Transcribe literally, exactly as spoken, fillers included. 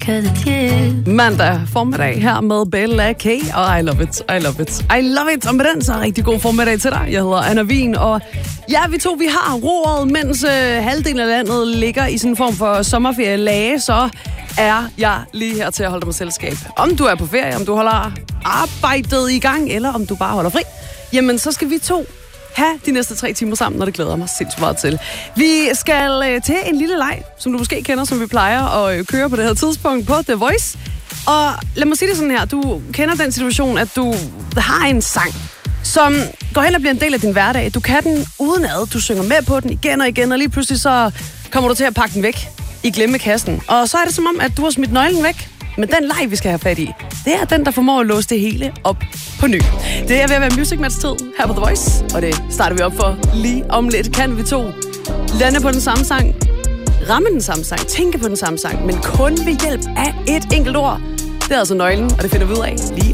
Mandag formiddag her med Bella K, og I love it, I love it, I love it. Og med den, så rigtig god formiddag til dig. Jeg hedder Anna Wien, og ja, vi to, vi har roret, mens øh, halvdelen af landet ligger i sådan en form for sommerferie-lage, så er jeg lige her til at holde dig med selskab. Om du er på ferie, om du holder arbejdet i gang, eller om du bare holder fri, jamen så skal vi to have de næste tre timer sammen, når det glæder mig sindssygt meget til. Vi skal øh, til en lille leg, som du måske kender, som vi plejer at øh, køre på det her tidspunkt på The Voice. Og lad mig sige det sådan her, du kender den situation, at du har en sang, som går hen og bliver en del af din hverdag. Du kan den udenad, du synger med på den igen og igen, og lige pludselig så kommer du til at pakke den væk i glemmekassen. Og så er det som om, at du har smidt nøglen væk. Men den leg, vi skal have fat i, det er den, der formår at låse det hele op på ny. Det er ved at være Music Match tid her på The Voice, og det starter vi op for lige om lidt. Kan vi to lande på den samme sang, ramme den samme sang, tænke på den samme sang, men kun ved hjælp af et enkelt ord. Det er altså nøglen, og det finder vi ud af lige